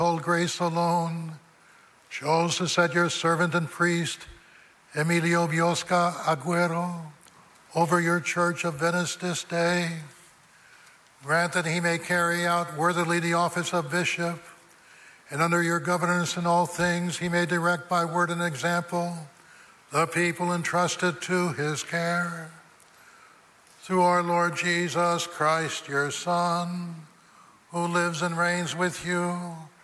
Hold grace alone chose to set your servant and priest, Emilio Biosca Aguero, over your church of Venice this day. Grant that he may carry out worthily the office of bishop, and under your governance in all things he may direct by word and example the people entrusted to his care. Through our Lord Jesus Christ, your Son, who lives and reigns with you